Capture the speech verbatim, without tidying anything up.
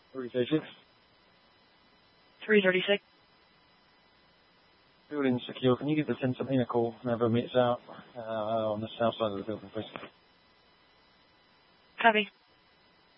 three thirty-six. three thirty-six. Building secure. Can you give the ten something a call? Whenever meets out uh, on the south side of the building, please. Copy.